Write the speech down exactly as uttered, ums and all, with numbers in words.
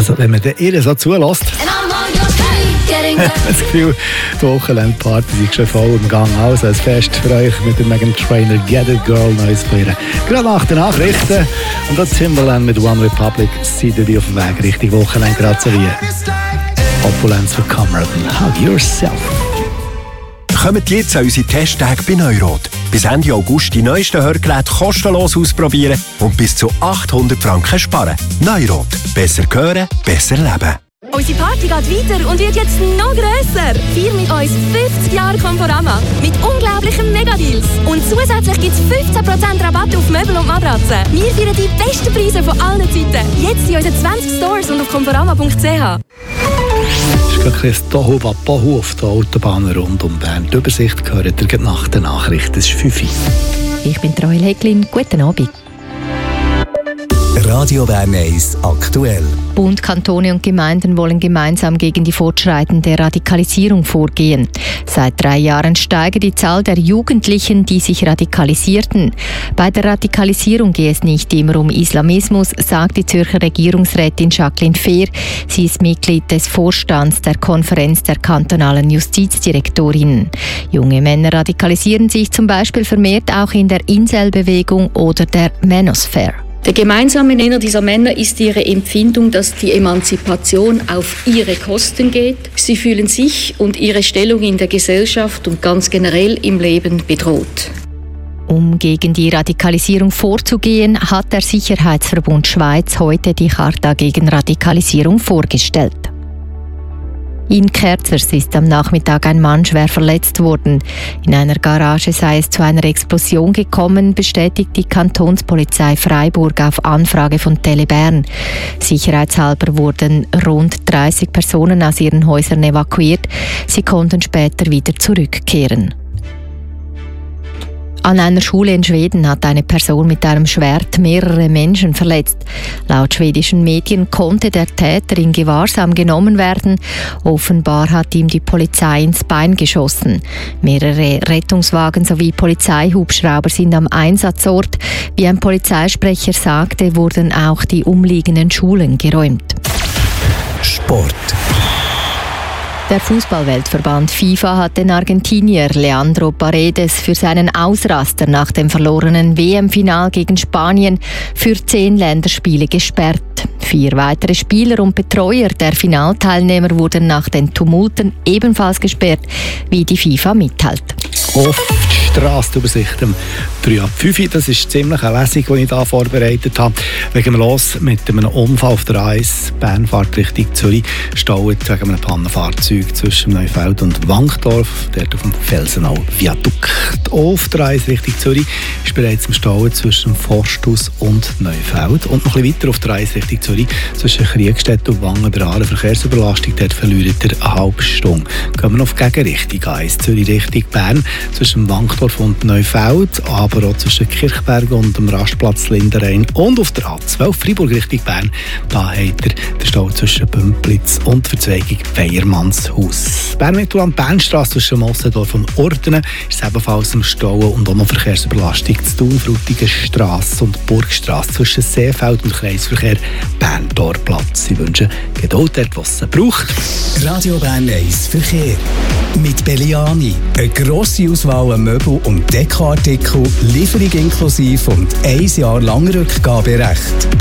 Also wenn man ihr so zulässt, das Gefühl, die Wochenendparty ist schon voll im Gang. Also ein Fest für euch mit dem Meghan Trainor Get It Girl, neues von ihr. Gerade nach den Nachrichten. Und das Timbaland mit One Republic sind wir auf dem Weg Richtung Wochenend, gerade so wie Opulenz für Cameron. Hug yourself. Kommt jetzt an unsere Testtage bei Neurot. Bis Ende August die neuesten Hörgeräte kostenlos ausprobieren und bis zu achthundert Franken sparen. Neurot. Besser hören, besser leben. Unsere Party geht weiter und wird jetzt noch grösser. Feier mit uns fünfzig Jahre Conforama mit unglaublichen Megadeals. Und zusätzlich gibt es fünfzehn Prozent Rabatt auf Möbel und Matratzen. Wir feiern die besten Preise von allen Zeiten. Jetzt in unseren zwanzig Stores und auf conforama punkt c h. Es ist ein Tohuwabohu auf der Autobahn rund um Bern. Die Übersicht gehört ihr nach den Nachrichten. Es ist fünf Uhr. Ich bin Roel Häcklin. Guten Abend. Radio Bern eins aktuell. Bund, Kantone und Gemeinden wollen gemeinsam gegen die fortschreitende Radikalisierung vorgehen. Seit drei Jahren steigt die Zahl der Jugendlichen, die sich radikalisierten. Bei der Radikalisierung gehe es nicht immer um Islamismus, sagt die Zürcher Regierungsrätin Jacqueline Fehr. Sie ist Mitglied des Vorstands der Konferenz der kantonalen Justizdirektorinnen. Junge Männer radikalisieren sich zum Beispiel vermehrt auch in der Incel-Bewegung oder der Manosphere. Der gemeinsame Nenner dieser Männer ist ihre Empfindung, dass die Emanzipation auf ihre Kosten geht. Sie fühlen sich und ihre Stellung in der Gesellschaft und ganz generell im Leben bedroht. Um gegen die Radikalisierung vorzugehen, hat der Sicherheitsverbund Schweiz heute die Charta gegen Radikalisierung vorgestellt. In Kerzers ist am Nachmittag ein Mann schwer verletzt worden. In einer Garage sei es zu einer Explosion gekommen, bestätigt die Kantonspolizei Freiburg auf Anfrage von Tele Bern. Sicherheitshalber wurden rund dreißig Personen aus ihren Häusern evakuiert. Sie konnten später wieder zurückkehren. An einer Schule in Schweden hat eine Person mit einem Schwert mehrere Menschen verletzt. Laut schwedischen Medien konnte der Täter in Gewahrsam genommen werden. Offenbar hat ihm die Polizei ins Bein geschossen. Mehrere Rettungswagen sowie Polizeihubschrauber sind am Einsatzort. Wie ein Polizeisprecher sagte, wurden auch die umliegenden Schulen geräumt. Sport. Der Fußballweltverband FIFA hat den Argentinier Leandro Paredes für seinen Ausraster nach dem verlorenen W M-Final gegen Spanien für zehn Länderspiele gesperrt. Vier weitere Spieler und Betreuer der Finalteilnehmer wurden nach den Tumulten ebenfalls gesperrt, wie die FIFA mitteilt. Auf die Strassenübersicht um drei ab fünf Uhr. Das ist ziemlich eine Lesung, die ich hier vorbereitet habe. Legen wir los mit einem Unfall auf der A eins, Bernfahrt Richtung Zürich. Staut wegen einem Pannenfahrzeug zwischen Neufeld und Wankdorf, dort auf dem Felsenau Viadukt. Auf der A eins Richtung Zürich ist bereits im Stau zwischen Forsthaus und Neufeld. Und noch ein bisschen weiter auf der A eins Richtung Zürich, zwischen Kriegstedt und Wangen, bei einer Verkehrsüberlastung, dort verliert ihr eine halbe Stunde. Gehen wir auf die Gegenrichtung A eins, Zürich Richtung Bern, zwischen Wankdorf und Neufeld, aber auch zwischen Kirchberg und dem Rastplatz Lindenrhein und auf der A zwölf Freiburg Richtung Bern. Da habt ihr den Stau zwischen Bümplitz und Verzweigung Feiermannshaus. Bern-Mittelland, Bernstrasse zwischen Mossendorf und Ordenen ist ebenfalls im Stau und auch noch Verkehrsüberlastung zu Thun, Frutigenstrasse und Burgstrasse zwischen Seefeld und Kreisverkehr Bern-Dorplatz. Sie wünschen Geduld dort, was es braucht. Radio Bern eins Verkehr. Mit Belliani. Eine grosse Auswahl an Möbel- und Dekoartikeln, Lieferung inklusive und ein Jahr lang Rückgaberecht.